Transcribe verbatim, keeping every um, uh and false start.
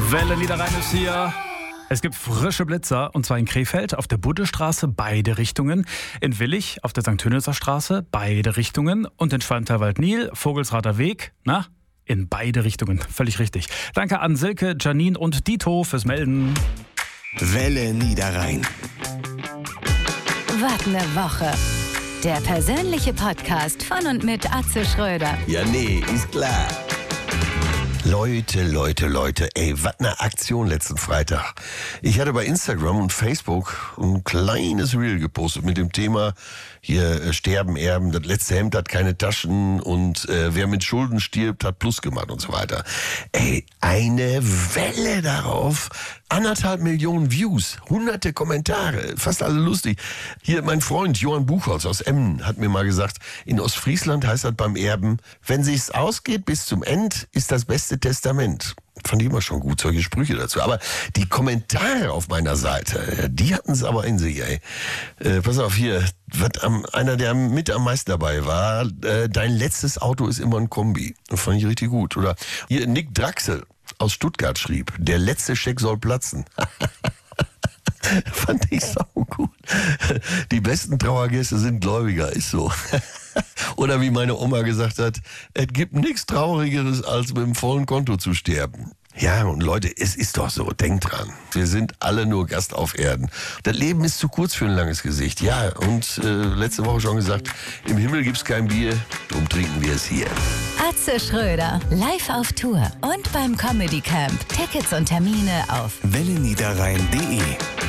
Welle Niederrhein ist hier. Es gibt frische Blitzer, und zwar in Krefeld auf der Buddestraße beide Richtungen, in Willich auf der Sankt Hönneser Straße beide Richtungen und in Schwalmtal-Waldnil, Vogelsrather Weg, na, in beide Richtungen. Völlig richtig. Danke an Silke, Janine und Dito fürs Melden. Welle Niederrhein. Was ne Woche. Der persönliche Podcast von und mit Atze Schröder. Ja, nee, ist klar. Leute, Leute, Leute, ey, was eine Aktion letzten Freitag. Ich hatte bei Instagram und Facebook ein kleines Reel gepostet mit dem Thema hier äh, Sterben, Erben, das letzte Hemd hat keine Taschen und äh, wer mit Schulden stirbt, hat Plus gemacht und so weiter. Ey, eine Welle darauf, anderthalb Millionen Views, hunderte Kommentare, fast alle lustig. Hier mein Freund Johann Buchholz aus Emmen hat mir mal gesagt, in Ostfriesland heißt das beim Erben, wenn sich's ausgeht bis zum End, ist das beste Testament. Fand ich immer schon gut, solche Sprüche dazu. Aber die Kommentare auf meiner Seite, die hatten es aber in sich, ey. Äh, pass auf hier, was am, einer, der mit am meisten dabei war, äh, dein letztes Auto ist immer ein Kombi. Das fand ich richtig gut. Oder hier Nick Draxel aus Stuttgart schrieb, der letzte Scheck soll platzen. Fand ich sau gut. Die besten Trauergäste sind Gläubiger, ist so. Oder wie meine Oma gesagt hat, es gibt nichts Traurigeres, als mit dem vollen Konto zu sterben. Ja, und Leute, es ist doch so, denkt dran. Wir sind alle nur Gast auf Erden. Das Leben ist zu kurz für ein langes Gesicht. Ja, und äh, letzte Woche schon gesagt, im Himmel gibt's kein Bier, drum trinken wir es hier. Atze Schröder, live auf Tour und beim Comedy Camp. Tickets und Termine auf welle niederrhein punkt de